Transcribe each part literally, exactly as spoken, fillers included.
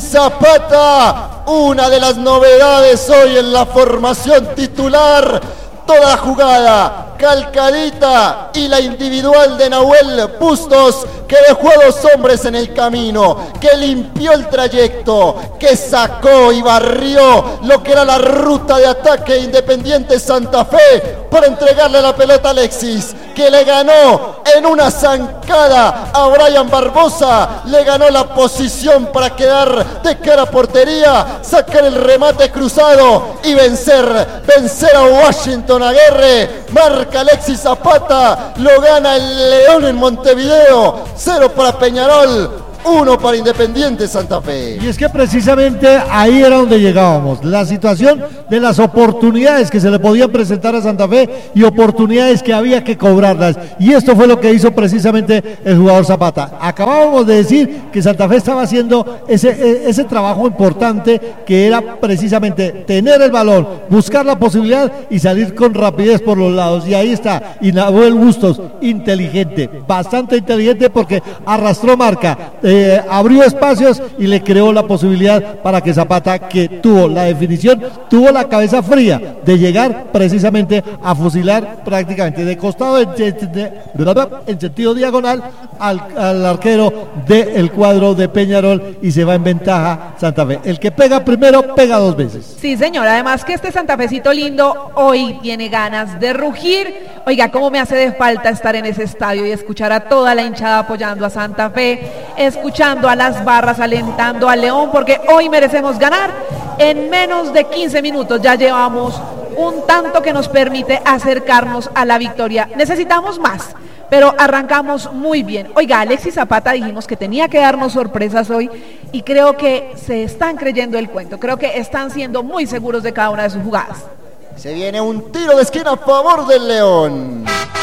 Zapata, una de las novedades hoy en la formación titular. Toda jugada, calcadita, y la individual de Nahuel Bustos, que dejó a dos hombres en el camino, que limpió el trayecto, que sacó y barrió lo que era la ruta de ataque Independiente Santa Fe para entregarle la pelota a Alexis, que le ganó en una zancada a Brian Barbosa, le ganó la posición para quedar de cara a portería, sacar el remate cruzado y vencer, vencer a Washington Aguirre. Marca Alexis Zapata, lo gana el León en Montevideo, cero para Peñarol, uno para Independiente Santa Fe. Y es que precisamente ahí era donde llegábamos, la situación de las oportunidades que se le podían presentar a Santa Fe y oportunidades que había que cobrarlas, y esto fue lo que hizo precisamente el jugador Zapata. Acabábamos de decir que Santa Fe estaba haciendo ese, ese trabajo importante, que era precisamente tener el balón, buscar la posibilidad y salir con rapidez por los lados, y ahí está, y Nahuel Bustos, inteligente, bastante inteligente, porque arrastró marca, Eh, abrió espacios y le creó la posibilidad para que Zapata, que tuvo la definición, tuvo la cabeza fría de llegar precisamente a fusilar prácticamente de costado en, de, en sentido diagonal al, al arquero del cuadro de Peñarol, y se va en ventaja Santa Fe. El que pega primero pega dos veces. Sí, señor, además que este santafecito lindo hoy tiene ganas de rugir. Oiga, cómo me hace de falta estar en ese estadio y escuchar a toda la hinchada apoyando a Santa Fe, escuchando a las barras alentando al León, porque hoy merecemos ganar. En menos de quince minutos ya llevamos un tanto que nos permite acercarnos a la victoria. Necesitamos más, pero arrancamos muy bien. Oiga, Alexis Zapata dijimos que tenía que darnos sorpresas hoy, y creo que se están creyendo el cuento, creo que están siendo muy seguros de cada una de sus jugadas. Se viene un tiro de esquina a favor del León.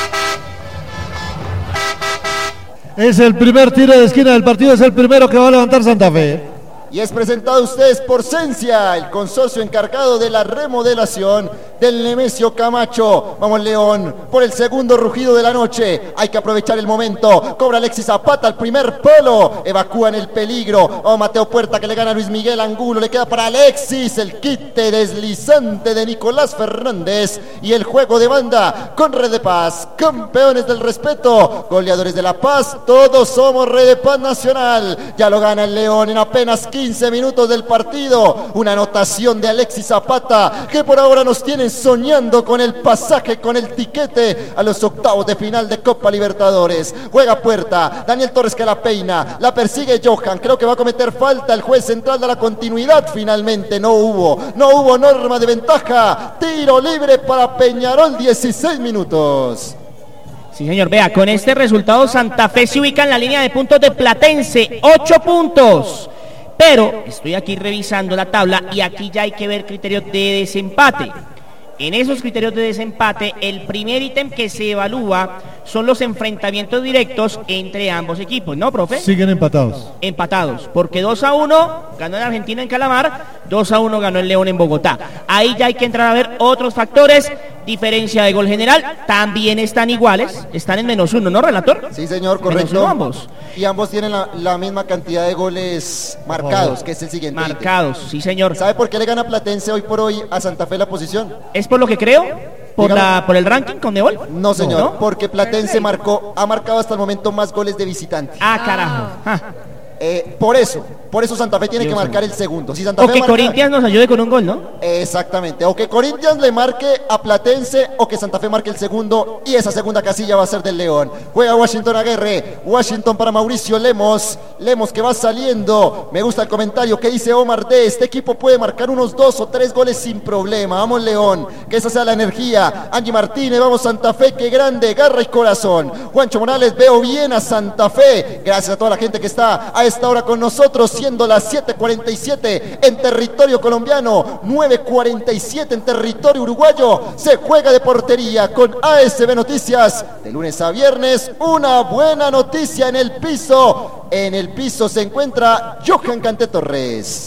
Es el primer tiro de esquina del partido, es el primero que va a levantar Santa Fe. Y es presentado a ustedes por Cencia, el consorcio encargado de la remodelación del Nemesio Camacho. Vamos León, por el segundo rugido de la noche. Hay que aprovechar el momento. Cobra Alexis Zapata al primer palo. Evacúan el peligro. Oh, Mateo Puerta, que le gana a Luis Miguel Angulo. Le queda para Alexis el quite deslizante de Nicolás Fernández. Y el juego de banda con Red de Paz. Campeones del respeto, goleadores de la paz. Todos somos Red de Paz Nacional. Ya lo gana el León en apenas quince minutos del partido. Una anotación de Alexis Zapata, que por ahora nos tiene soñando con el pasaje, con el tiquete a los octavos de final de Copa Libertadores. Juega Puerta, Daniel Torres que la peina, la persigue Johan, creo que va a cometer falta el juez central de la continuidad. Finalmente no hubo, no hubo norma de ventaja. Tiro libre para Peñarol, dieciséis minutos. Sí, señor, vea, con este resultado Santa Fe se ubica en la línea de puntos de Platense, ocho puntos. Pero estoy aquí revisando la tabla y aquí ya hay que ver criterios de desempate. En esos criterios de desempate, el primer ítem que se evalúa son los enfrentamientos directos entre ambos equipos, ¿no, profe? Siguen empatados. Empatados, porque dos a uno ganó en Argentina en Calamar, dos a uno ganó el León en Bogotá. Ahí ya hay que entrar a ver otros factores. Diferencia de gol general, también están iguales, están en menos uno, ¿no, relator? Sí, señor, correcto. Menos uno ambos. Y ambos tienen la, la misma cantidad de goles marcados, que es el siguiente. Marcados, ítem. Sí, señor. ¿Sabe por qué le gana Platense hoy por hoy a Santa Fe la posición? ¿Es por lo que creo? ¿Por, la, por el ranking con Nebol? No, señor, ¿No? porque Platense marcó, ha marcado hasta el momento más goles de visitante. Ah, carajo. Ah. Eh, por eso, por eso Santa Fe tiene Dios que marcar mío. el segundo. Si Santa o Fe que marca... Corinthians nos ayude con un gol, ¿no? Exactamente, o que Corinthians le marque a Platense, o que Santa Fe marque el segundo, y esa segunda casilla va a ser del León. Juega Washington Aguirre, Washington para Mauricio Lemos, Lemos que va saliendo. Me gusta el comentario que dice Omar D. Este equipo puede marcar unos dos o tres goles sin problema. Vamos León, que esa sea la energía. Angie Martínez, vamos Santa Fe, qué grande, garra y corazón. Juancho Morales, veo bien a Santa Fe. Gracias a toda la gente que está a esta hora con nosotros, siendo las siete cuarenta y siete en territorio colombiano, nueve cuarenta y siete en territorio uruguayo. Se juega de portería con A S B Noticias de lunes a viernes. Una buena noticia en el piso. En el piso se encuentra Johan Cante Torres.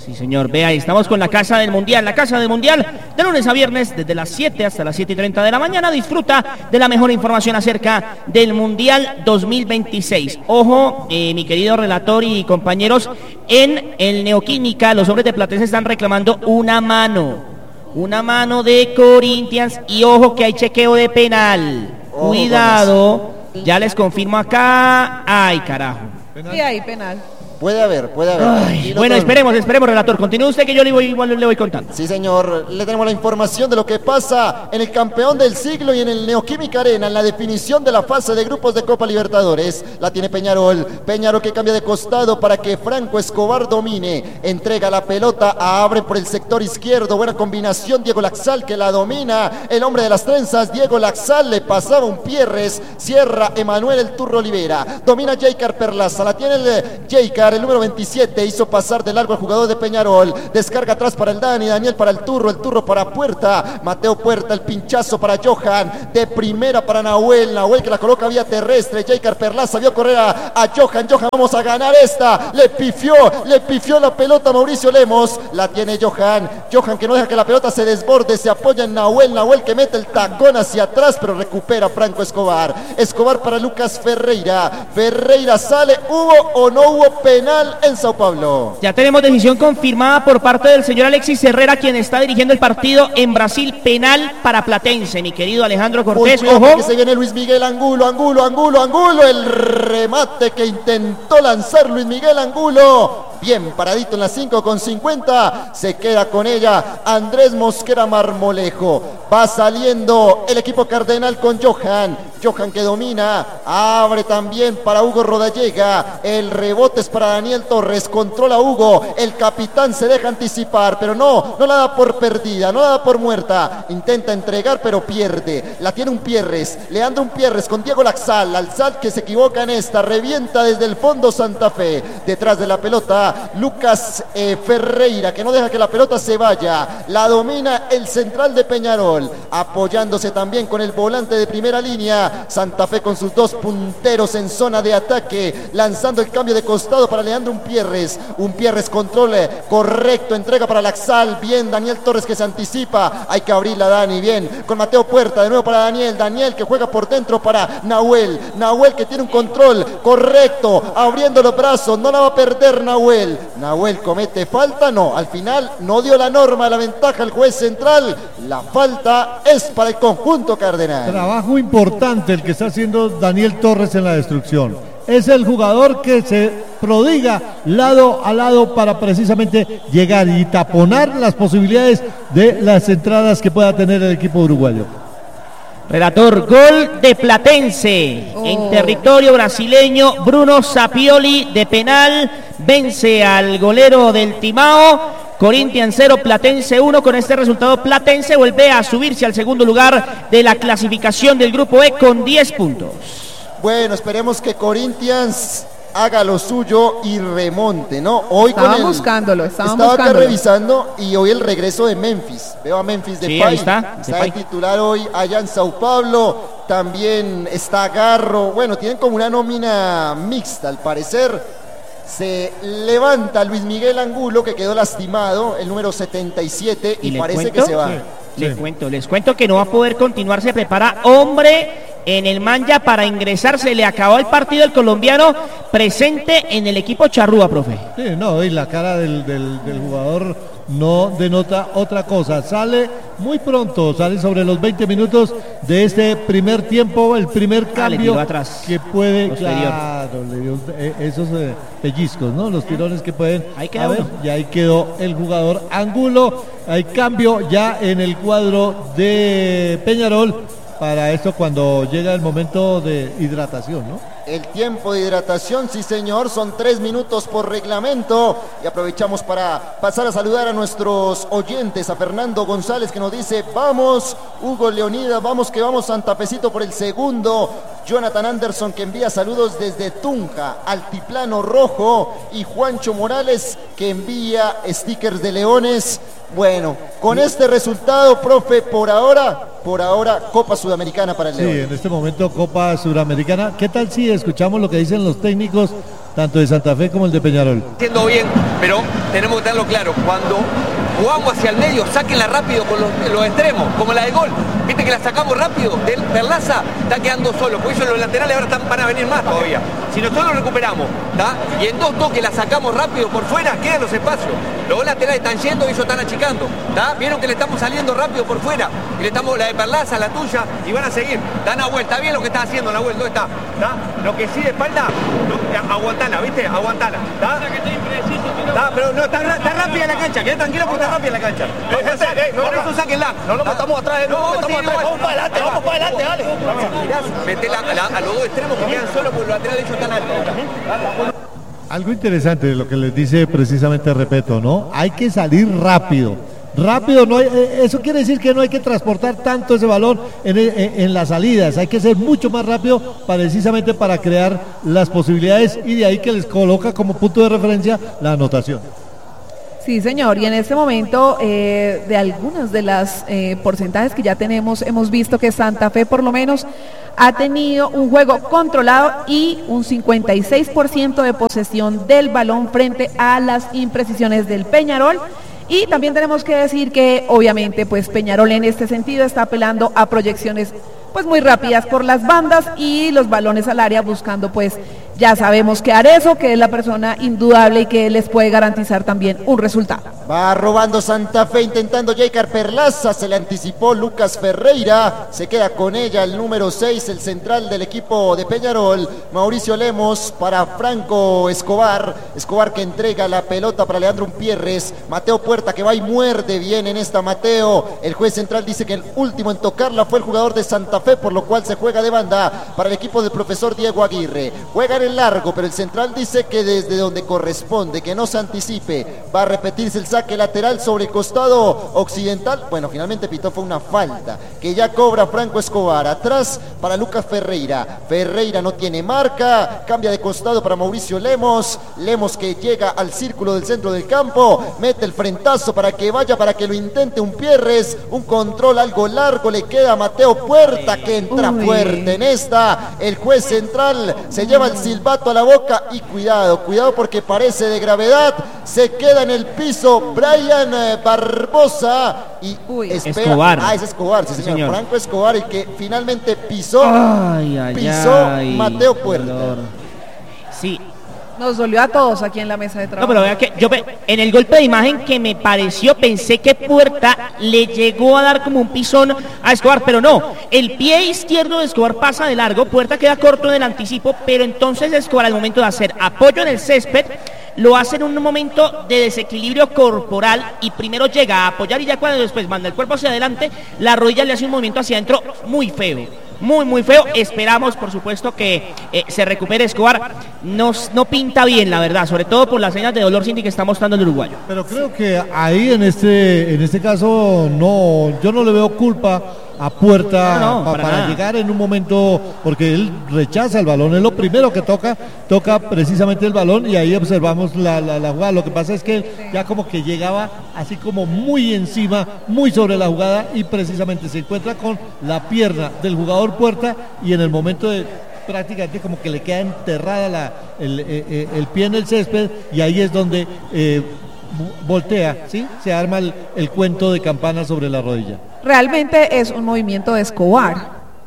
Sí, señor. Vea, estamos con la Casa del Mundial. La Casa del Mundial, de lunes a viernes, desde las siete hasta las siete y treinta de la mañana. Disfruta de la mejor información acerca del Mundial dos mil veintiséis. Ojo, eh, mi querido relator y compañeros, en el Neoquímica, los hombres de Platense están reclamando una mano. Una mano de Corinthians. Y ojo que hay chequeo de penal. Ojo, cuidado. Ya les confirmo acá. Ay, carajo. Sí, hay penal. Puede haber, puede haber. Ay, bueno, esperemos, esperemos, relator. Continúe usted que yo le voy, igual le voy contando. Sí, señor. Le tenemos la información de lo que pasa en el campeón del siglo y en el Neoquímica Arena, en la definición de la fase de grupos de Copa Libertadores. La tiene Peñarol. Peñarol que cambia de costado para que Franco Escobar domine. Entrega la pelota, abre por el sector izquierdo. Buena combinación. Diego Laxal que la domina. El hombre de las trenzas, Diego Laxal, le pasaba un Pierres. Cierra Emanuel el Turro Olivera. Domina Jaycar Perlaza. La tiene el Jaycar. El número veintisiete hizo pasar de largo al jugador de Peñarol. Descarga atrás para el Dani, Daniel para el Turro, el Turro para Puerta, Mateo Puerta, el pinchazo para Johan, de primera para Nahuel, Nahuel que la coloca vía terrestre. Jaycar Perlaza vio correr a, a Johan, Johan vamos a ganar esta, le pifió, le pifió la pelota a Mauricio Lemos, la tiene Johan, Johan que no deja que la pelota se desborde, se apoya en Nahuel, Nahuel que mete el tacón hacia atrás, pero recupera Franco Escobar, Escobar para Lucas Ferreira, Ferreira sale, ¿hubo o no hubo penal en Sao Paulo? Ya tenemos decisión confirmada por parte del señor Alexis Herrera, quien está dirigiendo el partido en Brasil. Penal para Platense, mi querido Alejandro Cortés. Ojo que se viene Luis Miguel Angulo, Angulo, Angulo, Angulo, el remate que intentó lanzar Luis Miguel Angulo. Bien paradito en la cinco con cincuenta, se queda con ella Andrés Mosquera Marmolejo. Va saliendo el equipo cardenal con Johan, Johan que domina, abre también para Hugo Rodallega, el rebote es para Daniel Torres, controla Hugo, el capitán se deja anticipar, pero no, no la da por perdida, no la da por muerta, intenta entregar pero pierde, la tiene un Pierres, Leandro un Pierres con Diego Laxal, Laxal que se equivoca en esta, revienta desde el fondo Santa Fe, detrás de la pelota Lucas eh, Ferreira que no deja que la pelota se vaya, la domina el central de Peñarol, apoyándose también con el volante de primera línea, Santa Fe con sus dos punteros en zona de ataque, lanzando el cambio de costado para Leandro Umpierres, Umpierres controle, correcto, entrega para Laxal, bien Daniel Torres que se anticipa, hay que abrirla Dani, bien, con Mateo Puerta, de nuevo para Daniel, Daniel que juega por dentro para Nahuel, Nahuel que tiene un control, correcto, abriendo los brazos, no la va a perder Nahuel, Nahuel comete falta, no, al final no dio la norma, la ventaja el juez central, la falta es para el conjunto cardenal. Trabajo importante el que está haciendo Daniel Torres en la destrucción. Es el jugador que se prodiga lado a lado para precisamente llegar y taponar las posibilidades de las entradas que pueda tener el equipo uruguayo. Relator, gol de Platense oh. en territorio brasileño. Bruno Sapioli de penal vence al golero del Timao. Corinthians cero, Platense uno. Con este resultado Platense vuelve a subirse al segundo lugar de la clasificación del grupo E con diez puntos. Bueno, esperemos que Corinthians haga lo suyo y remonte, ¿no? Hoy estaba con el, buscándolo, estaba estaba buscándolo. acá revisando y hoy el regreso de Memphis. Veo a Memphis de sí, Pai. Ahí está, está de titular hoy allá en Sao Paulo. También está Garro. Bueno, tienen como una nómina mixta, al parecer. Se levanta Luis Miguel Angulo, que quedó lastimado, el número setenta y siete, y, y parece cuento, que se va. Sí, les sí. cuento, les cuento que no va a poder continuar. Se prepara hombre en el Manja para ingresar. Se le acabó el partido el colombiano presente en el equipo charrúa, profe. Sí, no, y la cara del, del, del jugador no denota otra cosa. Sale muy pronto, sale sobre los veinte minutos de este primer tiempo, el primer cambio ah, atrás, que puede, posterior. claro, le dio esos eh, pellizcos, ¿no? Los tirones que pueden ahí queda haber, y ahí quedó el jugador Angulo. Hay cambio ya en el cuadro de Peñarol para esto cuando llega el momento de hidratación, ¿no? El tiempo de hidratación, sí señor, son tres minutos por reglamento y aprovechamos para pasar a saludar a nuestros oyentes, a Fernando González que nos dice vamos, Hugo Leonidas, vamos que vamos, Santa Fecito por el segundo, Jonathan Anderson que envía saludos desde Tunja, Altiplano Rojo, y Juancho Morales que envía stickers de leones. Bueno, con este resultado, profe, por ahora, por ahora, Copa Sudamericana para el León. Sí, en este momento Copa Sudamericana. ¿Qué tal si escuchamos lo que dicen los técnicos tanto de Santa Fe como el de Peñarol. Haciendo bien, pero tenemos que tenerlo claro, cuando jugamos hacia el medio, sáquenla rápido con los, los extremos, como la de gol. Viste que la sacamos rápido, del Perlaza está quedando solo, por eso los laterales ahora están, van a venir más todavía. Si nosotros lo recuperamos, ¿tá? Y en dos toques la sacamos rápido por fuera, quedan los espacios. Los dos laterales están yendo y ellos están achicando, ¿tá? Vieron que le estamos saliendo rápido por fuera, y le estamos la de Perlaza, la tuya, y van a seguir. Dan a vuelta, bien lo que está haciendo Nahuel, ¿dónde está? ¿Tá? Lo que sí de espalda, no, aguantala, ¿viste? Aguantala, ¿tá? ¿Tá? Pero no, está, está rápida la cancha, quedé tranquilo porque está rápida la cancha. No, no, no, por eso sáquenla. No nos metamos atrás, no nos metamos atrás. Vamos para adelante, vamos para adelante, dale. Metela a los dos extremos que quedan solos porque los laterales ellos están altos. Algo interesante de lo que les dice precisamente Repeto, ¿no? Hay que salir rápido. Rápido, no hay, eso quiere decir que no hay que transportar tanto ese balón en, en, en las salidas, hay que ser mucho más rápido precisamente para crear las posibilidades y de ahí que les coloca como punto de referencia la anotación. Sí, señor, y en este momento eh, de algunas de las eh, porcentajes que ya tenemos, hemos visto que Santa Fe por lo menos ha tenido un juego controlado y un cincuenta y seis por ciento de posesión del balón frente a las imprecisiones del Peñarol. Y también tenemos que decir que obviamente pues Peñarol en este sentido está apelando a proyecciones pues muy rápidas por las bandas y los balones al área buscando pues ya sabemos que Arezo, que es la persona indudable y que les puede garantizar también un resultado. Va robando Santa Fe intentando Jaicar Perlaza, se le anticipó Lucas Ferreira, se queda con ella el número seis, el central del equipo de Peñarol, Mauricio Lemos para Franco Escobar, Escobar que entrega la pelota para Leandro Umpierres, Mateo Puerta que va y muerde bien en esta Mateo, el juez central dice que el último en tocarla fue el jugador de Santa Fe, por lo cual se juega de banda para el equipo del profesor Diego Aguirre, juega en el largo, pero el central dice que desde donde corresponde, que no se anticipe, va a repetirse el saque lateral sobre el costado occidental. Bueno, finalmente pitó fue una falta que ya cobra Franco Escobar, atrás para Lucas Ferreira, Ferreira no tiene marca, cambia de costado para Mauricio Lemos, Lemos que llega al círculo del centro del campo, mete el frentazo para que vaya, para que lo intente Umpierres, un control algo largo, le queda a Mateo Puerta que entra Uy. fuerte en esta, el juez central se lleva el silbato a la boca y cuidado, cuidado porque parece de gravedad, se queda en el piso Brian Barbosa y Uy. espera, Escobar. ah es Escobar, sí, sí señor. señor, Franco Escobar el que finalmente pisó, ay, ay, pisó ay, Mateo Puerta. dolor. Sí. Nos dolió a todos aquí en la mesa de trabajo. No, pero vea que yo en el golpe de imagen que me pareció, pensé que Puerta le llegó a dar como un pisón a Escobar, pero no, el pie izquierdo de Escobar pasa de largo, Puerta queda corto en el anticipo, pero entonces Escobar al momento de hacer apoyo en el césped, lo hace en un momento de desequilibrio corporal y primero llega a apoyar y ya cuando después manda el cuerpo hacia adelante, la rodilla le hace un movimiento hacia adentro muy feo. Muy, muy feo. Esperamos, por supuesto, que eh, se recupere Escobar. No, no pinta bien, la verdad, sobre todo por las señas de dolor Cindy que está mostrando el uruguayo. Pero creo que ahí en este, en este caso, no, yo no le veo culpa a Puerta no, no, pa, para, para llegar en un momento, porque él rechaza el balón, es lo primero que toca, toca precisamente el balón y ahí observamos la, la, la jugada. Lo que pasa es que él ya como que llegaba así como muy encima, muy sobre la jugada y precisamente se encuentra con la pierna del jugador Puerta y en el momento de prácticamente como que le queda enterrada la, el, el, el pie en el césped y ahí es donde eh, voltea, ¿sí? Se arma el, el cuento de campana sobre la rodilla. Realmente es un movimiento de Escobar,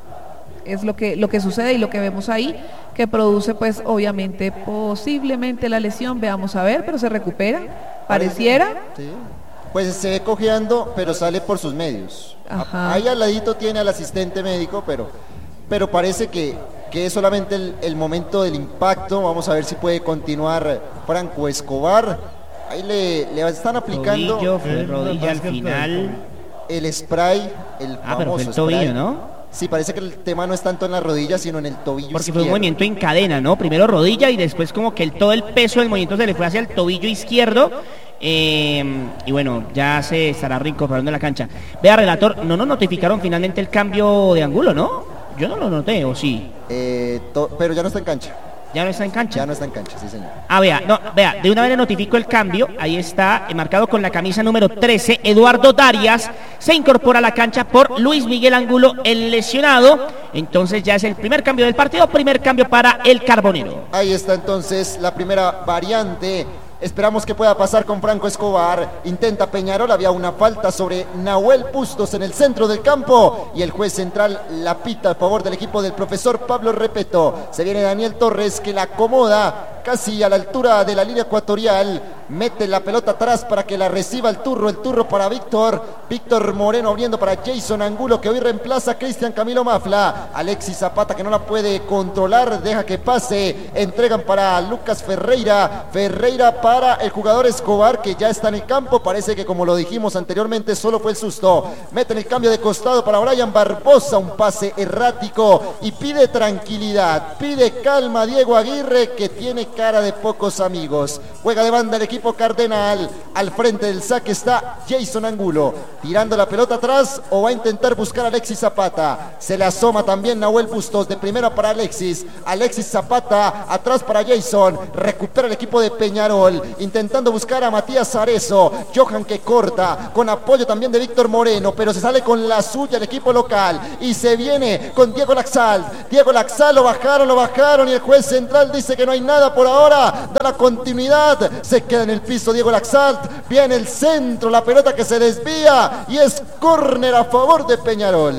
es lo que, lo que sucede y lo que vemos ahí, que produce pues obviamente posiblemente la lesión, veamos a ver, pero se recupera, pareciera. Sí. Pues se ve cojeando, pero sale por sus medios. Ajá. Ahí al ladito tiene al asistente médico, pero, pero parece que, que es solamente el, el momento del impacto. Vamos a ver si puede continuar Franco Escobar. Ahí le, le están aplicando Rodillo, fue rodilla al final. El spray, el Ah, pero fue el famoso tobillo, spray. ¿no? Sí, parece que el tema no es tanto en la rodilla, sino en el tobillo Porque izquierdo. fue un movimiento en cadena, ¿no? Primero rodilla y después como que el, todo el peso del movimiento se le fue hacia el tobillo izquierdo. Eh, y bueno, ya se estará reincorporando en la cancha. Vea, relator, no nos notificaron finalmente el cambio de ángulo, ¿no? Yo no lo noté, ¿o sí? Eh, to- pero ya no está en cancha. ¿Ya no está en cancha? Ya no está en cancha, sí señor. Ah, vea, no, vea, de una vez le notifico el cambio. Ahí está, eh, marcado con la camisa número trece, Eduardo Darias se incorpora a la cancha por Luis Miguel Angulo, el lesionado. Entonces ya es el primer cambio del partido, primer cambio para el Carbonero. Ahí está entonces la primera variante. Esperamos que pueda pasar con Franco Escobar. Intenta Peñarol, había una falta sobre Nahuel Bustos en el centro del campo y el juez central la pita a favor del equipo del profesor Pablo Repeto. Se viene Daniel Torres que la acomoda casi a la altura de la línea ecuatorial, mete la pelota atrás para que la reciba el turro, el turro para Víctor, Víctor Moreno abriendo para Jason Angulo que hoy reemplaza a Cristian Camilo Mafla, Alexis Zapata que no la puede controlar, deja que pase, entregan para Lucas Ferreira, Ferreira para el jugador Escobar que ya está en el campo, parece que como lo dijimos anteriormente solo fue el susto, meten el cambio de costado para Brian Barbosa, un pase errático y pide tranquilidad, pide calma Diego Aguirre que tiene cara de pocos amigos, juega de banda el equipo cardenal, al frente del saque está Jason Angulo, tirando la pelota atrás o va a intentar buscar a Alexis Zapata, se le asoma también Nahuel Bustos, de primera para Alexis, Alexis Zapata, atrás para Jason, recupera el equipo de Peñarol, intentando buscar a Matías Arezo, Johan que corta, con apoyo también de Víctor Moreno, pero se sale con la suya el equipo local, y se viene con Diego Laxalt, Diego Laxalt lo bajaron, lo bajaron, y el juez central dice que no hay nada por ahora, da la continuidad, se queda en el piso Diego Laxalt, viene el centro, la pelota que se desvía y es córner a favor de Peñarol.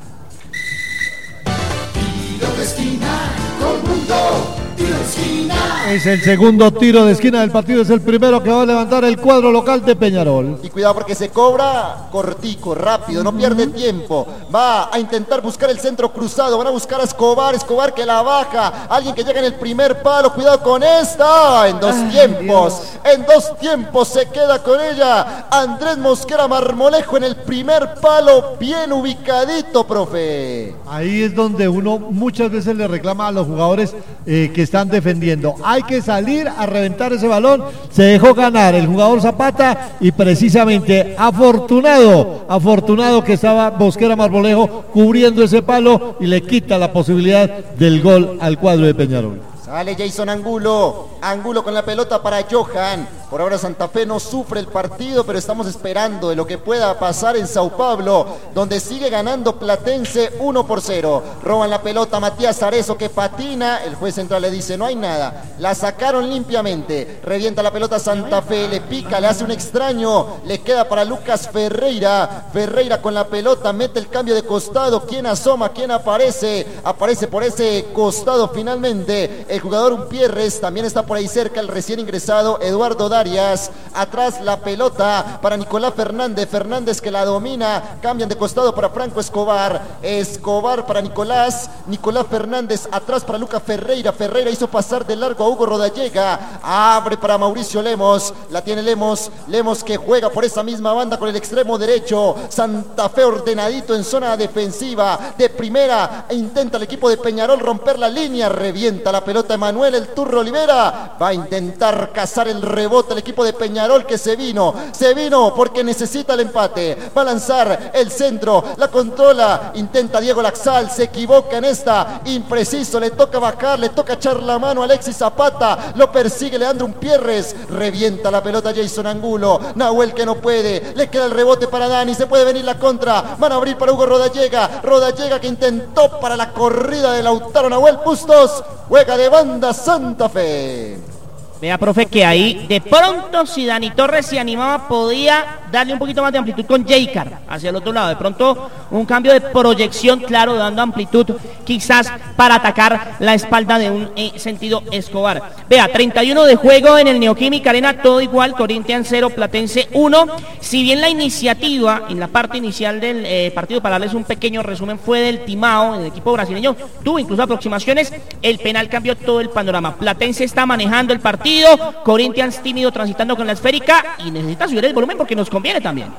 Tiro de esquina, todo el mundo, tiro de esquina. Es el segundo tiro de esquina del partido, es el primero que va a levantar el cuadro local de Peñarol. Y cuidado porque se cobra cortico, rápido, no pierde tiempo. Va a intentar buscar el centro cruzado, van a buscar a Escobar, Escobar que la baja, alguien que llega en el primer palo, cuidado con esta, en dos Ay, tiempos, Dios. en dos tiempos se queda con ella Andrés Mosquera Marmolejo en el primer palo, bien ubicadito, profe. Ahí es donde uno muchas veces le reclama a los jugadores eh, que están defendiendo. Hay que salir a reventar ese balón, se dejó ganar el jugador Zapata y precisamente afortunado, afortunado que estaba Mosquera Marmolejo cubriendo ese palo y le quita la posibilidad del gol al cuadro de Peñarol. Sale Jason Angulo, Angulo con la pelota para Johan. Por ahora Santa Fe no sufre el partido, pero estamos esperando de lo que pueda pasar en Sao Paulo, donde sigue ganando Platense uno por cero. Roban la pelota Matías Arezo que patina, el juez central le dice no hay nada, la sacaron limpiamente, revienta la pelota Santa Fe, le pica, le hace un extraño, le queda para Lucas Ferreira, Ferreira con la pelota, mete el cambio de costado, ¿quién asoma? ¿Quién aparece? Aparece por ese costado finalmente, el jugador Umpierres, también está por ahí cerca el recién ingresado Eduardo Darias, atrás la pelota para Nicolás Fernández, Fernández que la domina, cambian de costado para Franco Escobar, Escobar para Nicolás, Nicolás Fernández, atrás para Lucas Ferreira, Ferreira hizo pasar de largo a Hugo Rodallega, abre para Mauricio Lemos, la tiene Lemos, Lemos que juega por esa misma banda con el extremo derecho, Santa Fe ordenadito en zona defensiva, de primera, e intenta el equipo de Peñarol romper la línea, revienta la pelota Emanuel el Turro Olivera, va a intentar cazar el rebote el equipo de Peñarol que se vino, se vino porque necesita el empate, va a lanzar el centro, la controla, intenta Diego Laxalt, se equivoca en esta, impreciso, le toca bajar, le toca echar la mano a Alexis Zapata, lo persigue Leandro Umpierres, revienta la pelota Jason Angulo, Nahuel que no puede, le queda el rebote para Dani, se puede venir la contra, van a abrir para Hugo Rodallega, Rodallega que intentó para la corrida de Lautaro Nahuel Bustos, juega de banda Santa Fe. Vea, profe, que ahí de pronto si Dani Torres se animaba podía darle un poquito más de amplitud con Jaycar hacia el otro lado. De pronto un cambio de proyección, claro, dando amplitud quizás para atacar la espalda de un eh, sentido Escobar. Vea, treinta y uno de juego en el Neoquímica Arena, todo igual, Corinthians cero, Platense uno. Si bien la iniciativa en la parte inicial del eh, partido, para darles un pequeño resumen, fue del Timao, el equipo brasileño, tuvo incluso aproximaciones, el penal cambió todo el panorama. Platense está manejando el partido, Corinthians tímido transitando con la esférica y necesita subir el volumen porque nos conviene también.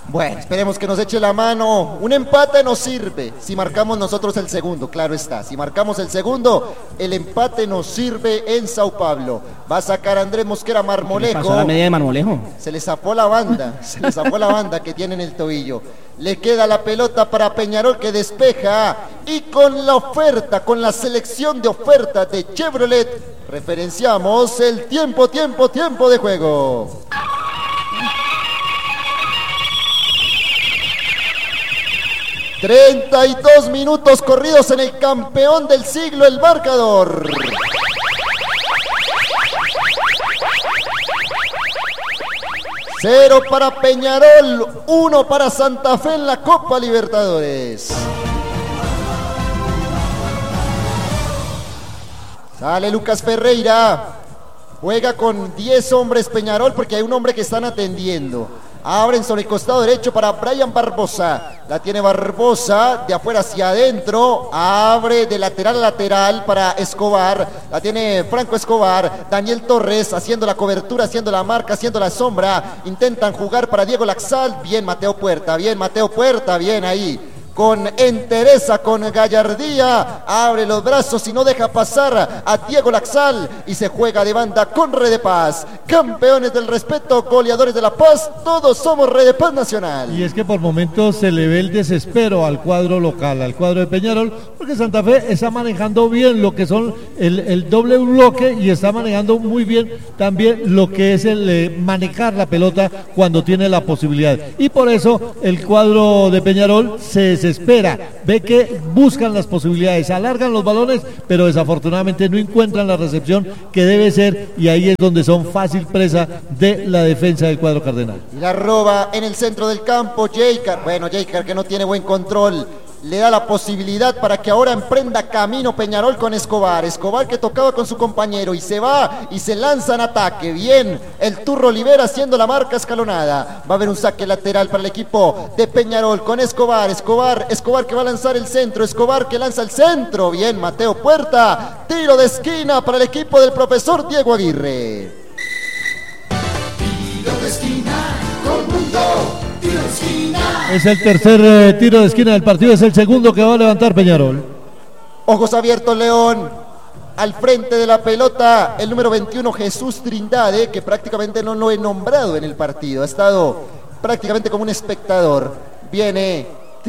Bueno, esperemos que nos eche la mano. Un empate nos sirve si marcamos nosotros el segundo, claro está. Si marcamos el segundo, el empate nos sirve en Sao Paulo. Va a sacar Andrés Mosquera Marmolejo. ¿Qué le pasó a la media de Marmolejo? Se le zafó la banda, se le zafó la banda que tiene en el tobillo. Le queda la pelota para Peñarol que despeja. Y con la oferta, con la selección de ofertas de Chevrolet, referenciamos el tiempo, tiempo, tiempo de juego. treinta y dos minutos corridos en el campeón del siglo, el marcador. Cero para Peñarol, uno para Santa Fe en la Copa Libertadores. Sale Lucas Ferreira. Juega con diez hombres Peñarol porque hay un hombre que están atendiendo. Abren sobre el costado derecho para Brian Barbosa. La tiene Barbosa de afuera hacia adentro. Abre de lateral a lateral para Escobar. La tiene Franco Escobar. Daniel Torres haciendo la cobertura, haciendo la marca, haciendo la sombra. Intentan jugar para Diego Laxalt. Bien Mateo Puerta, bien Mateo Puerta, bien ahí. Con entereza, con gallardía, abre los brazos y no deja pasar a Diego Laxalt y se juega de banda con Red de Paz. Campeones del respeto, goleadores de la paz, todos somos Red de Paz Nacional. Y es que por momentos se le ve el desespero al cuadro local, al cuadro de Peñarol, porque Santa Fe está manejando bien lo que son el, el doble bloque y está manejando muy bien también lo que es el eh, manejar la pelota cuando tiene la posibilidad. Y por eso el cuadro de Peñarol se desespera, ve que buscan las posibilidades, alargan los balones, pero desafortunadamente no encuentran la recepción que debe ser y ahí es donde son fácil presa de la defensa del cuadro cardenal. Y la roba en el centro del campo Jaycar, bueno Jaycar que no tiene buen control, le da la posibilidad para que ahora emprenda camino Peñarol con Escobar. Escobar que tocaba con su compañero y se va y se lanza en ataque. Bien, el Turro Olivera haciendo la marca escalonada. Va a haber un saque lateral para el equipo de Peñarol con Escobar. Escobar, Escobar que va a lanzar el centro. Escobar que lanza el centro. Bien, Mateo Puerta. Tiro de esquina para el equipo del profesor Diego Aguirre. Tiro de esquina con Mundo. Tiro de esquina. Es el tercer eh, tiro de esquina del partido, es el segundo que va a levantar Peñarol. Ojos abiertos León, al frente de la pelota el número veintiuno Jesús Trindade, que prácticamente no lo he nombrado en el partido, ha estado prácticamente como un espectador. Viene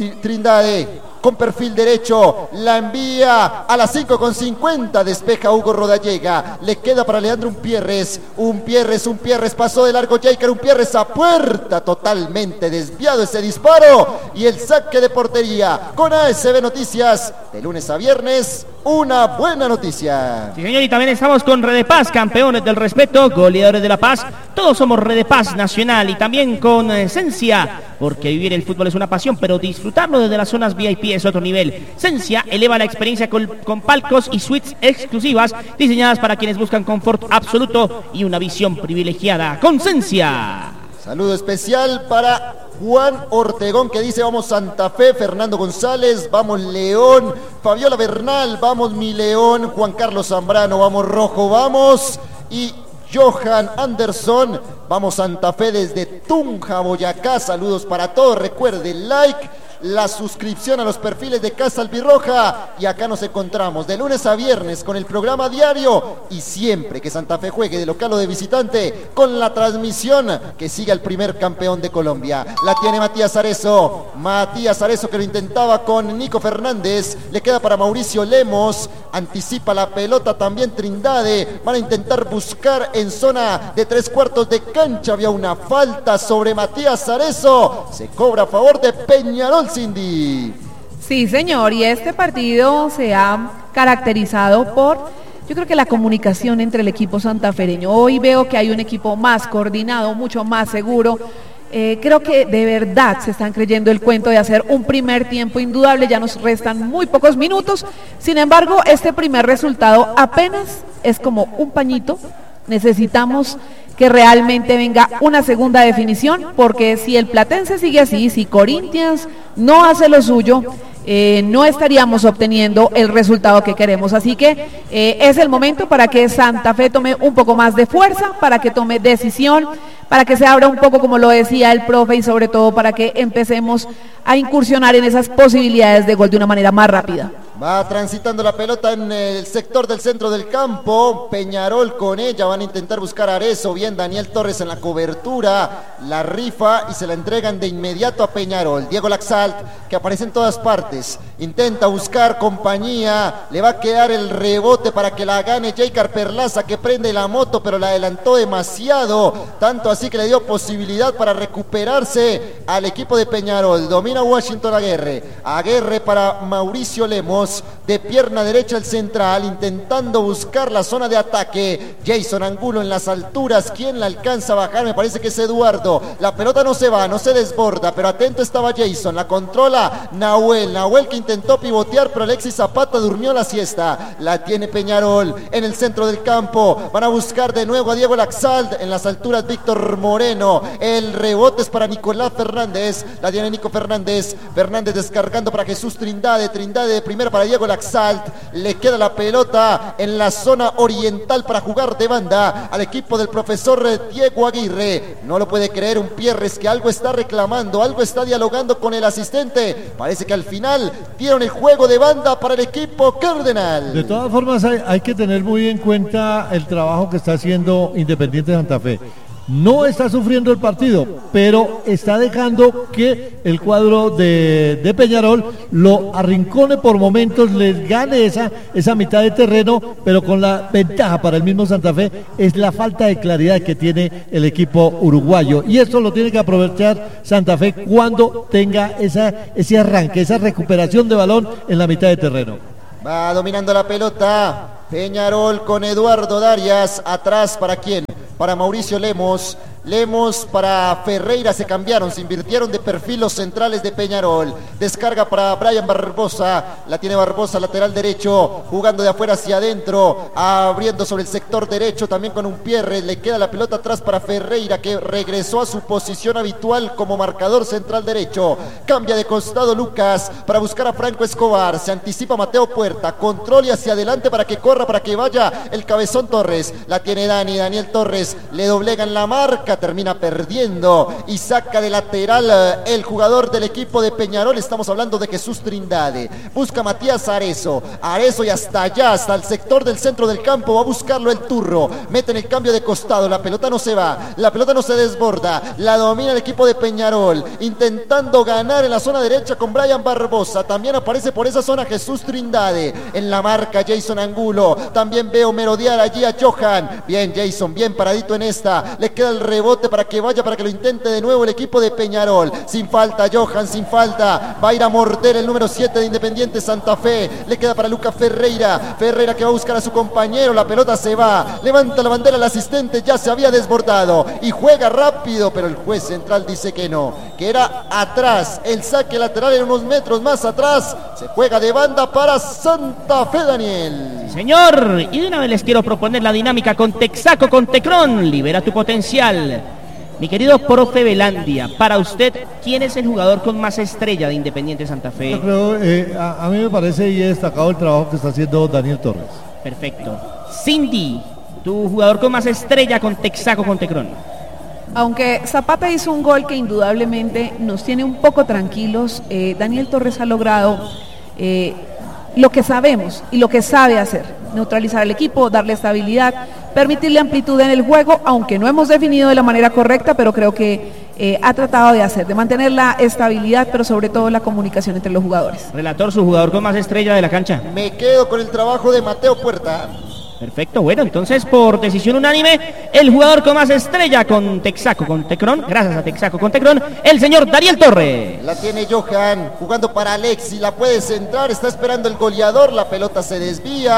Trindade con perfil derecho, la envía a las cinco con cincuenta, despeja Hugo Rodallega, le queda para Leandro Umpierres, Umpierres, Umpierres, pasó de largo Jaycar, Umpierres a puerta, totalmente desviado ese disparo y el saque de portería con A S B Noticias, de lunes a viernes, una buena noticia. Sí señor, y también estamos con Red de Paz, campeones del respeto, goleadores de la paz, todos somos Red de Paz Nacional y también con Esencia, porque vivir el fútbol es una pasión, pero disfrutarlo desde las zonas V I P es otro nivel. Esencia eleva la experiencia con, con palcos y suites exclusivas diseñadas para quienes buscan confort absoluto y una visión privilegiada. Con Esencia. Saludo especial para Juan Ortegón que dice vamos Santa Fe, Fernando González, vamos León, Fabiola Bernal, vamos mi León, Juan Carlos Zambrano, vamos Rojo, vamos, y Johan Anderson, vamos Santa Fe desde Tunja, Boyacá, saludos para todos, recuerden like, la suscripción a los perfiles de Casa Albirroja y acá nos encontramos de lunes a viernes con el programa diario y siempre que Santa Fe juegue de local o de visitante con la transmisión que siga el primer campeón de Colombia. La tiene Matías Arezo, Matías Arezo que lo intentaba con Nico Fernández, le queda para Mauricio Lemos, anticipa la pelota también Trindade, van a intentar buscar en zona de tres cuartos de cancha, había una falta sobre Matías Arezo, se cobra a favor de Peñarol. Cindy. Sí, señor, y este partido se ha caracterizado por, yo creo que la comunicación entre el equipo santafereño. Hoy veo que hay un equipo más coordinado, mucho más seguro. Eh, creo que de verdad se están creyendo el cuento de hacer un primer tiempo indudable, ya nos restan muy pocos minutos. Sin embargo, este primer resultado apenas es como un pañito. Necesitamos que realmente venga una segunda definición, porque si el Platense sigue así, si Corinthians no hace lo suyo, eh, no estaríamos obteniendo el resultado que queremos. Así que eh, es el momento para que Santa Fe tome un poco más de fuerza, para que tome decisión, para que se abra un poco, como lo decía el profe, y sobre todo para que empecemos a incursionar en esas posibilidades de gol de una manera más rápida. Va transitando la pelota en el sector del centro del campo, Peñarol con ella, van a intentar buscar a Arezzo, bien Daniel Torres en la cobertura, la rifa y se la entregan de inmediato a Peñarol. Diego Laxalt, que aparece en todas partes, intenta buscar compañía, le va a quedar el rebote para que la gane Jaycar Perlaza, que prende la moto pero la adelantó demasiado, tanto así que le dio posibilidad para recuperarse al equipo de Peñarol. Domina Washington Aguerre, Aguerre para Mauricio Lemos, de pierna derecha el central, intentando buscar la zona de ataque. Jason Angulo en las alturas, ¿quién la alcanza a bajar? Me parece que es Eduardo. La pelota no se va, no se desborda, pero atento estaba Jason, la controla Nahuel, Nahuel que intentó pivotear, pero Alexis Zapata durmió la siesta. La tiene Peñarol en el centro del campo, van a buscar de nuevo a Diego Laxalt, en las alturas Víctor Moreno, el rebote es para Nicolás Fernández, la tiene Nico Fernández, Fernández descargando para Jesús Trindade, Trindade de primera para Diego Laxalt, le queda la pelota en la zona oriental para jugar de banda al equipo del profesor Diego Aguirre. No lo puede creer un Pierres, que algo está reclamando, algo está dialogando con el asistente. Parece que al final dieron el juego de banda para el equipo cardenal. De todas formas hay, hay que tener muy en cuenta el trabajo que está haciendo Independiente Santa Fe. No está sufriendo el partido, pero está dejando que el cuadro de, de Peñarol lo arrincone por momentos, les gane esa, esa mitad de terreno, pero con la ventaja para el mismo Santa Fe es la falta de claridad que tiene el equipo uruguayo, y esto lo tiene que aprovechar Santa Fe cuando tenga esa, ese arranque, esa recuperación de balón en la mitad de terreno. Va dominando la pelota Peñarol con Eduardo Darias, atrás para quién, para Mauricio Lemos, Lemos para Ferreira, se cambiaron, se invirtieron de perfil los centrales de Peñarol. Descarga para Brian Barbosa, la tiene Barbosa, lateral derecho, jugando de afuera hacia adentro, abriendo sobre el sector derecho también con un Pierre, le queda la pelota atrás para Ferreira, que regresó a su posición habitual como marcador central derecho. Cambia de costado Lucas para buscar a Franco Escobar, se anticipa Mateo Puerta, control y hacia adelante para que corra, para que vaya el Cabezón Torres, la tiene Dani, Daniel Torres, le doblegan la marca, termina perdiendo y saca de lateral el jugador del equipo de Peñarol. Estamos hablando de Jesús Trindade, busca Matías Arezzo, Arezzo y hasta allá, hasta el sector del centro del campo, va a buscarlo el Turro, mete en el cambio de costado, la pelota no se va, la pelota no se desborda, la domina el equipo de Peñarol, intentando ganar en la zona derecha con Brian Barbosa, también aparece por esa zona Jesús Trindade, en la marca Jason Angulo, también veo merodear allí a Johan, bien Jason, bien paradito en esta, le queda el rebote para que vaya, para que lo intente de nuevo el equipo de Peñarol, sin falta Johan, sin falta, va a ir a morder el número siete de Independiente Santa Fe, le queda para Lucas Ferreira, Ferreira que va a buscar a su compañero, la pelota se va, levanta la bandera el asistente, ya se había desbordado y juega rápido, pero el juez central dice que no, que era atrás, el saque lateral en unos metros más atrás, se juega de banda para Santa Fe, Daniel. Sí, señor, y de una vez les quiero proponer la dinámica con Texaco, con Tecron, libera tu potencial. Mi querido profe Velandia, para usted, ¿quién es el jugador con más estrella de Independiente Santa Fe? Yo creo, eh, a, a mí me parece y he destacado el trabajo que está haciendo Daniel Torres. Perfecto. Cindy, tu jugador con más estrella con Texaco, con Tecron. Aunque Zapata hizo un gol que indudablemente nos tiene un poco tranquilos, eh, Daniel Torres ha logrado eh, lo que sabemos y lo que sabe hacer, neutralizar al equipo, darle estabilidad, permitirle amplitud en el juego, aunque no hemos definido de la manera correcta, pero creo que eh, ha tratado de hacer, de mantener la estabilidad, pero sobre todo la comunicación entre los jugadores. Relator, su jugador con más estrella de la cancha. Me quedo con el trabajo de Mateo Puerta. Perfecto, bueno, entonces por decisión unánime, el jugador con más estrella con Texaco, con Tecron, gracias a Texaco, con Tecron, el señor Daniel Torres. La tiene Johan, jugando para Alexis, la puede centrar, está esperando el goleador, la pelota se desvía,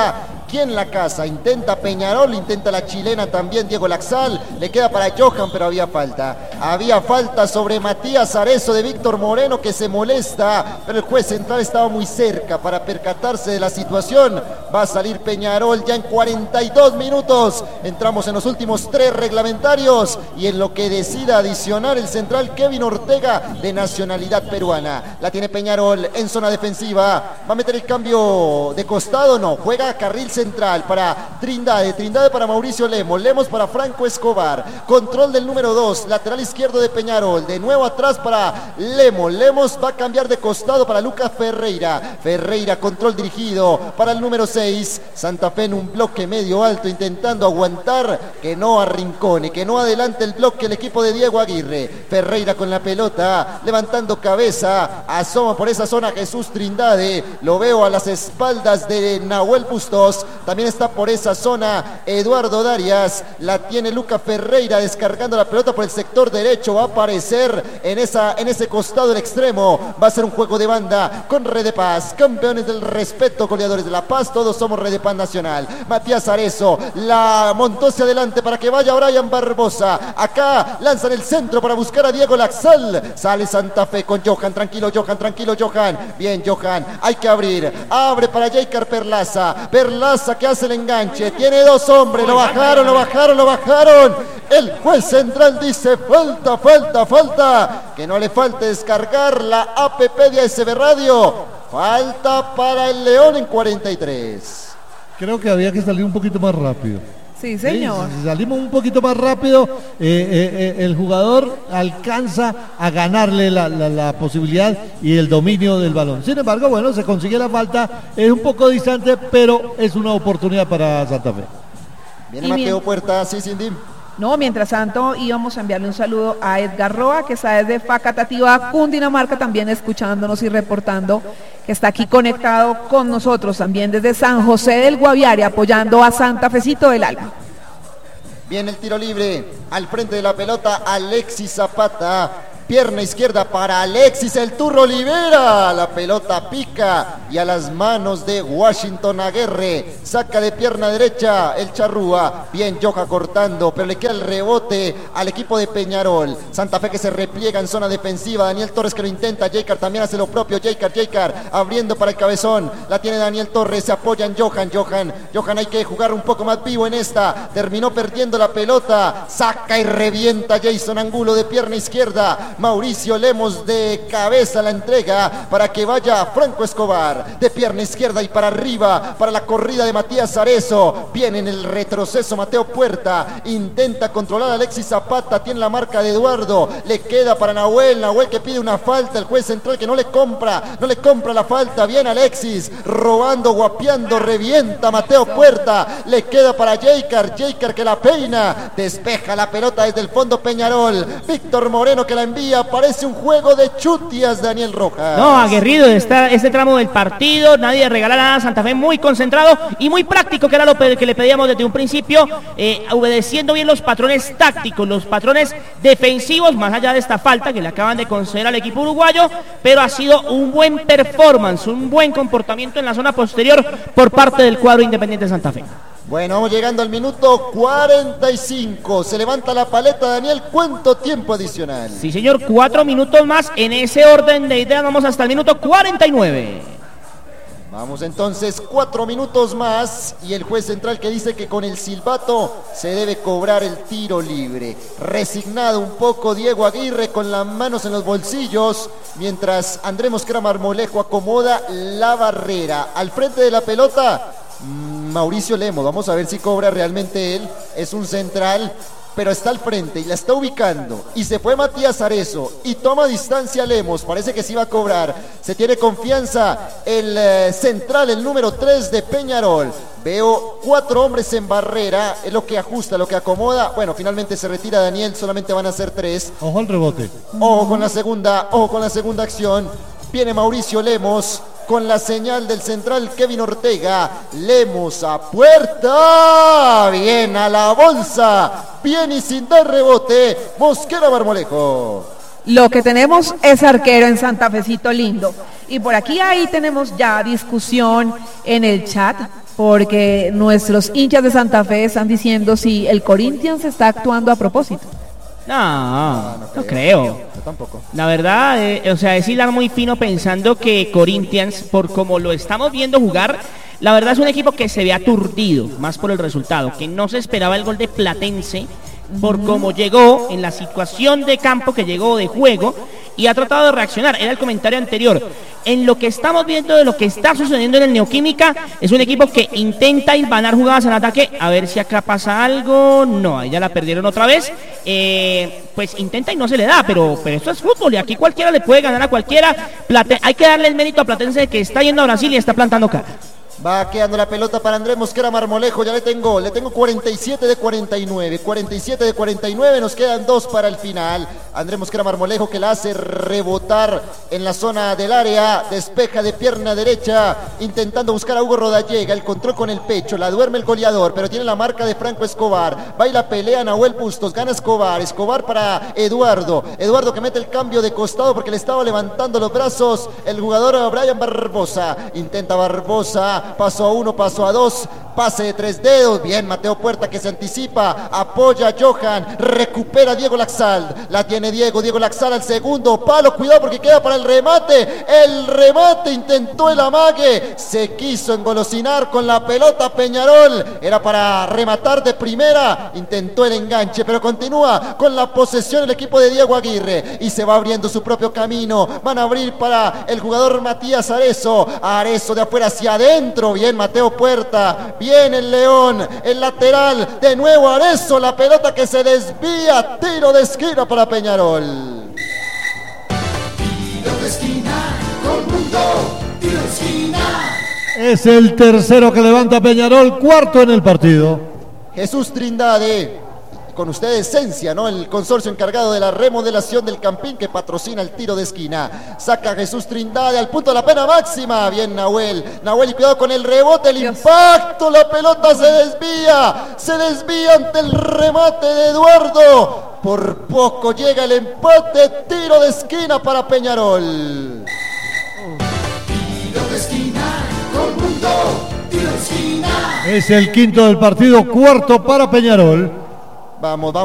¿Quién la casa? Intenta Peñarol, intenta la chilena también Diego Laxal, le queda para Johan, pero había falta. Había falta sobre Matías Arezo de Víctor Moreno, que se molesta, pero el juez central estaba muy cerca para percatarse de la situación. Va a salir Peñarol ya en cuarenta y dos minutos. Entramos en los últimos tres reglamentarios y en lo que decida adicionar el central Kevin Ortega, de nacionalidad peruana. La tiene Peñarol en zona defensiva. ¿Va a meter el cambio de costado? No, juega carril central para Trindade, Trindade para Mauricio Lemos, Lemos para Franco Escobar. Control del número dos, lateral izquierdo de Peñarol. De nuevo atrás para Lemos, Lemos va a cambiar de costado para Lucas Ferreira. Ferreira, control dirigido para el número seis. Santa Fe en un bloque medio alto, intentando aguantar, que no arrincone, que no adelante el bloque el equipo de Diego Aguirre. Ferreira con la pelota, levantando cabeza, asoma por esa zona Jesús Trindade, lo veo a las espaldas de Nahuel Bustos, también está por esa zona Eduardo Darias, la tiene Luca Ferreira descargando la pelota por el sector derecho, va a aparecer en, esa, en ese costado del extremo, va a ser un juego de banda con Red de Paz, campeones del respeto, goleadores de La Paz, todos somos Red de Paz Nacional. Matías Arezo, la montó hacia adelante para que vaya Brian Barbosa, acá lanzan el centro para buscar a Diego Laxal, sale Santa Fe con Johan, tranquilo Johan, tranquilo Johan, bien Johan, hay que abrir, abre para Jaicar Perlaza, Perlaza que hace el enganche, tiene dos hombres, lo bajaron, lo bajaron, lo bajaron, el juez central dice falta, falta, falta, que no le falte descargar la app de A S B Radio, falta para el León en cuarenta y tres. Creo que había que salir un poquito más rápido. Sí, señor. Sí, si salimos un poquito más rápido, eh, eh, eh, el jugador alcanza a ganarle la, la, la posibilidad y el dominio del balón. Sin embargo, bueno, se consigue la falta, es un poco distante, pero es una oportunidad para Santa Fe. Viene Mateo Puerta, sí, Cindy. No, mientras tanto íbamos a enviarle un saludo a Edgar Roa, que está desde Facatativá, Cundinamarca, también escuchándonos y reportando, que está aquí conectado con nosotros, también desde San José del Guaviare, apoyando a Santa Fecito del Alma. Viene el tiro libre, al frente de la pelota Alexis Zapata, pierna izquierda para Alexis, el Turro libera, la pelota pica y a las manos de Washington Aguirre, saca de pierna derecha el Charrúa, bien Joja cortando, pero le queda el rebote al equipo de Peñarol. Santa Fe que se repliega en zona defensiva, Daniel Torres que lo intenta, Jaicar también hace lo propio, Jaicar, Jaicar abriendo para el cabezón, la tiene Daniel Torres, se apoya en Johan, Johan, Johan hay que jugar un poco más vivo en esta, terminó perdiendo la pelota, saca y revienta Jason Angulo de pierna izquierda, Mauricio Lemos de cabeza la entrega para que vaya Franco Escobar de pierna izquierda y para arriba para la corrida de Matías Arezo. Viene en el retroceso Mateo Puerta, intenta controlar a Alexis Zapata, tiene la marca de Eduardo, le queda para Nahuel, Nahuel que pide una falta, el juez central que no le compra, no le compra la falta, bien Alexis, robando, guapeando, revienta Mateo Puerta, le queda para Jaicar, Jaicar que la peina, despeja la pelota desde el fondo Peñarol, Víctor Moreno que la envía, parece un juego de chutias Daniel Rojas. No, aguerrido está este tramo del partido, nadie regala nada, Santa Fe muy concentrado y muy práctico, que era lo que le pedíamos desde un principio, eh, obedeciendo bien los patrones tácticos, los patrones defensivos, más allá de esta falta que le acaban de conceder al equipo uruguayo, pero ha sido un buen performance, un buen comportamiento en la zona posterior por parte del cuadro Independiente Santa Fe. Bueno, vamos llegando al minuto cuarenta y cinco. Se levanta la paleta, Daniel. ¿Cuánto tiempo adicional? Sí, señor, cuatro minutos más. En ese orden de ideas vamos hasta el minuto cuarenta y nueve. Vamos entonces, cuatro minutos más. Y el juez central que dice que con el silbato se debe cobrar el tiro libre. Resignado un poco Diego Aguirre con las manos en los bolsillos, mientras Andrés Mosquera Marmolejo acomoda la barrera. Al frente de la pelota Mauricio Lemos, vamos a ver si cobra realmente él, es un central, pero está al frente y la está ubicando, y se fue Matías Arezo, y toma distancia Lemos, parece que sí va a cobrar, se tiene confianza el eh, central, el número tres de Peñarol, veo cuatro hombres en barrera, es lo que ajusta, lo que acomoda, bueno, finalmente se retira Daniel, solamente van a ser tres. Ojo al rebote. Ojo con la segunda, ojo con la segunda acción, viene Mauricio Lemos, con la señal del central Kevin Ortega, Lemos a puerta, bien a la bolsa, bien y sin dar rebote, Mosquera Marmolejo. Lo que tenemos es arquero en Santa Fecito lindo. Y por aquí ahí tenemos ya discusión en el chat. porque nuestros hinchas de Santa Fe están diciendo si el Corinthians está actuando a propósito. No, Ah, no creo. Yo tampoco. La verdad, eh, o sea, es hilar muy fino pensando que Corinthians, por como lo estamos viendo jugar, la verdad es un equipo que se ve aturdido, más por el resultado, que no se esperaba el gol de Platense, por cómo llegó, en la situación de campo que llegó de juego, y ha tratado de reaccionar. Era el comentario anterior. En lo que estamos viendo de lo que está sucediendo en el Neoquímica, es un equipo que intenta hilvanar jugadas en ataque, a ver si acá pasa algo. No, ahí ya la perdieron otra vez. Eh, pues intenta y no se le da, pero, pero esto es fútbol y aquí cualquiera le puede ganar a cualquiera. Plate- hay que darle el mérito a Platense de que está yendo a Brasil y está plantando cara. Va quedando la pelota para Andrés Mosquera Marmolejo, ya le tengo, le tengo cuarenta y siete de cuarenta y nueve, cuarenta y siete de cuarenta y nueve, nos quedan dos para el final. Andrés Mosquera Marmolejo que la hace rebotar en la zona del área, despeja de pierna derecha, intentando buscar a Hugo Rodallega, el control con el pecho, la duerme el goleador, pero tiene la marca de Franco Escobar, va y la pelea Nahuel Bustos, gana Escobar, Escobar para Eduardo, Eduardo que mete el cambio de costado porque le estaba levantando los brazos el jugador Brian Barbosa, intenta Barbosa, paso a uno, paso a dos, pase de tres dedos, bien Mateo Puerta que se anticipa, apoya a Johan, recupera a Diego Laxalt, la tiene Diego, Diego Laxalt al segundo palo, cuidado porque queda para el remate, el remate, intentó el amague, se quiso engolosinar con la pelota Peñarol, era para rematar de primera, intentó el enganche, pero continúa con la posesión el equipo de Diego Aguirre, y se va abriendo su propio camino, van a abrir para el jugador Matías Arezo, Arezo de afuera hacia adentro, bien Mateo Puerta, bien el León, el lateral, de nuevo Arezo, la pelota que se desvía, tiro de esquina para Peñarol. Tiro de esquina, con Mundo, tiro de esquina. Es el tercero que levanta Peñarol, cuarto en el partido. Jesús Trindade, con ustedes Esencia, ¿no? El consorcio encargado de la remodelación del Campín que patrocina el tiro de esquina. Saca Jesús Trindade al punto de la pena máxima. Bien Nahuel. Nahuel y cuidado con el rebote, el Dios. impacto. La pelota se desvía. Se desvía ante el remate de Eduardo. Por poco llega el empate. Tiro de esquina para Peñarol. Tiro de esquina, con Mundo, tiro de esquina. Es el quinto del partido, cuarto para Peñarol. Vamos, vamos.